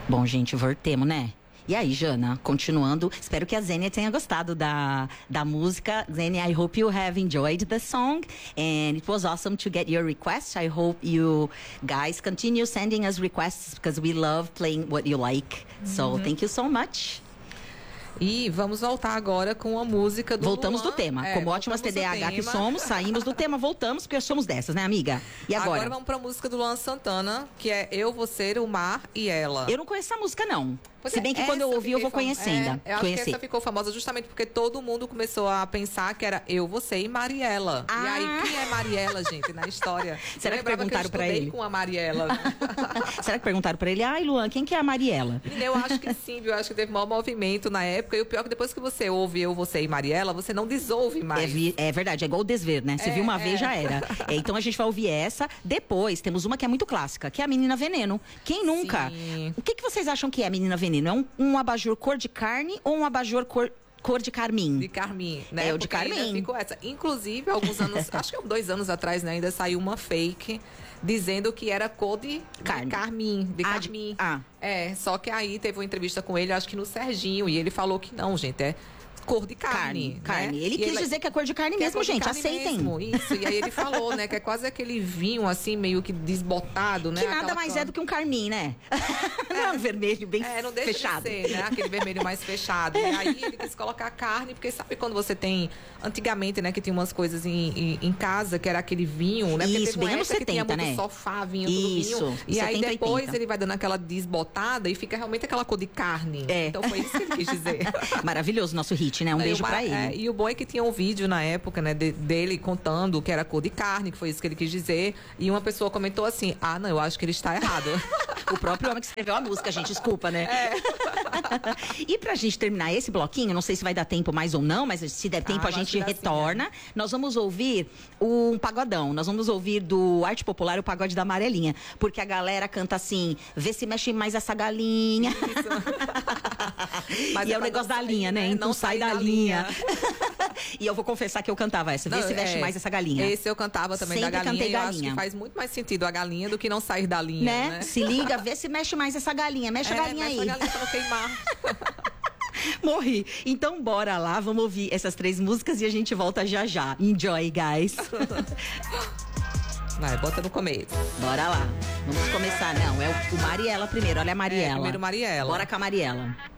Bom, gente, voltemos, né? E aí, Jana, continuando, espero que a Zênia tenha gostado da música. Zênia, I hope you have enjoyed the song, and it was awesome to get your requests. I hope you guys continue sending us requests, because we love playing what you like. So, thank you so much. E vamos voltar agora com a música do Voltamos Luan. do tema. Como ótimas TDAH que somos, saímos do tema, voltamos, porque somos dessas, né, amiga? E agora? Agora vamos pra música do Luan Santana, que é Eu, Você, o Mar e Ela. Eu não conheço essa música, não. Pois Se bem que quando eu ouvi, eu vou conhecendo. Eu acho que essa ficou famosa justamente porque todo mundo começou a pensar que era Eu, Você e Mariela. E aí, quem é Mariela, gente, na história? Será que perguntaram pra ele? Com a Mariela. Né? Será que perguntaram pra ele? Ai, Luan, quem que é a Mariela? Eu acho que sim, viu? Eu acho que teve maior movimento na época. E o pior é que depois que você ouve Eu, Você e Mariela, você não desouve mais. É verdade, é igual o desver, né? Você viu uma vez, já era. Então a gente vai ouvir essa. Depois, temos uma que é muito clássica, que é a Menina Veneno. Quem nunca? Sim. O que vocês acham que é a Menina Veneno? É um abajur cor de carne ou um abajur cor de carmim? De carmim, né? É, o de carmim. Ficou essa. Inclusive, alguns anos, acho que 2 anos atrás, né, ainda saiu uma fake dizendo que era cor de carmim. De carmim. Só que aí teve uma entrevista com ele, acho que no Serginho, e ele falou que não, gente, é cor de carne. Carne. Ele quis dizer que é cor de carne mesmo, gente. Aceitem. Mesmo, isso. E aí ele falou, né, que é quase aquele vinho, assim, meio que desbotado, né? Que nada mais é do que um carmim, né? Não é um vermelho bem não deixa fechado. De ser, né? Aquele vermelho mais fechado. E aí ele quis colocar carne, porque sabe quando você tem... Antigamente, né, que tinha umas coisas em casa, que era aquele vinho, né? Porque isso, bem anos 70, que tinha né? muito sofá, vinho, tudo vinho. E 70, aí depois 80. ele vai dando aquela desbotada e fica realmente aquela cor de carne. Então foi isso que ele quis dizer. Maravilhoso nosso hit, né? Um beijo pra ele. E o bom é que tinha um vídeo na época, né, dele contando que era cor de carne, que foi isso que ele quis dizer. E uma pessoa comentou assim: não, eu acho que ele está errado. O próprio homem que escreveu a música, gente, desculpa, né? E pra gente terminar esse bloquinho, não sei se vai dar tempo mais ou não, mas se der tempo a gente retorna. Nós vamos ouvir um pagodão. Nós vamos ouvir do Arte Popular o Pagode da Amarelinha. Porque a galera canta assim: vê se mexe mais essa galinha. Mas e é o negócio da linha, né? Então sai da linha. E eu vou confessar que eu cantava essa. Vê se mexe mais essa galinha. Esse eu cantava também. Sempre da galinha. Cantei galinha. Eu acho que faz muito mais sentido a galinha do que não sair da linha, né? Se liga, vê se mexe mais essa galinha. Mexe a galinha aí. Mexe a galinha pra não queimar. Morri. Então bora lá, vamos ouvir essas 3 músicas e a gente volta já já. Enjoy, guys. Vai, bota no começo. Bora lá. Vamos começar, não. É o Mariela primeiro. Olha a Mariela. Primeiro Mariela. Bora com a Mariela.